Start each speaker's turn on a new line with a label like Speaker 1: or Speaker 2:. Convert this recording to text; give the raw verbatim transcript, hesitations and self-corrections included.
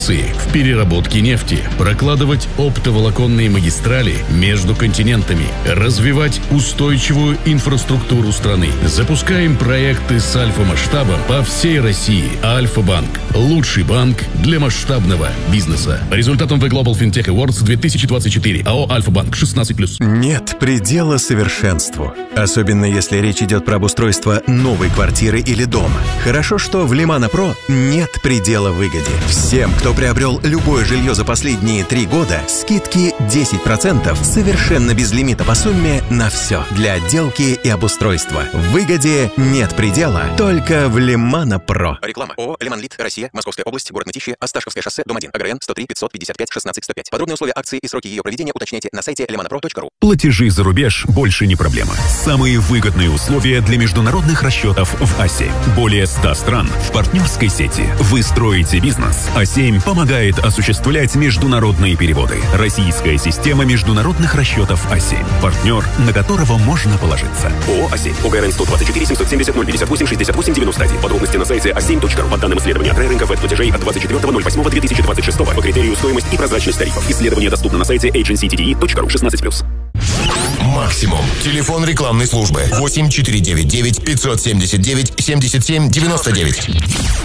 Speaker 1: в переработке нефти, прокладывать оптоволоконные магистрали между континентами, развивать устойчивую инфраструктуру страны. Запускаем проекты с альфа-масштабом по всей России. Альфа-банк – лучший банк для масштабного бизнеса. По результатам The Global FinTech Awards две тысячи двадцать четыре. АО «Альфа-банк» шестнадцать плюс.
Speaker 2: Нет предела совершенству. Особенно если речь идет про обустройство новой квартиры или дома. Хорошо, что в Лимана Про нет предела выгоде. Всем, кто приобрел любое жилье за последние три года, скидки десять процентов совершенно без лимита по сумме на все для отделки и обустройства. В выгоде нет предела, только в Лимана Про.
Speaker 3: Реклама. ООО «Лиманлит», Россия, Московская область, город Мытищи, Осташковское шоссе, дом один, АГРН сто три пятьсот пятьдесят пять шестнадцать сто пять. Подробные условия акции и сроки ее проведения уточняйте на сайте лиманапро точка ру.
Speaker 4: Платежи за рубеж больше не проблема. Самые выгодные условия для международных расчетов в А семь. Более ста стран в партнерской сети. Вы строите бизнес. А семь помогает осуществлять международные переводы. Российская система международных расчетов А семь. Партнер, на которого можно положиться.
Speaker 5: ООО «А семь». ОГРН сто двадцать четыре семьсот семьдесят ноль пятьдесят восемь шестьдесят восемь девяносто один. Подробности на сайте а семь точка ру. По данным исследования край рынка веб-платежей от двадцать четвёртого ноль восьмого две тысячи двадцать шестого по критерию стоимость и прозрачность тарифов. Исследование доступно на сайте эйдженси ти ди и точка ру шестнадцать плюс.
Speaker 6: Максимум. Телефон рекламной службы восемь четыре девять девять пятьсот семьдесят девять семьдесят семь девяносто девять.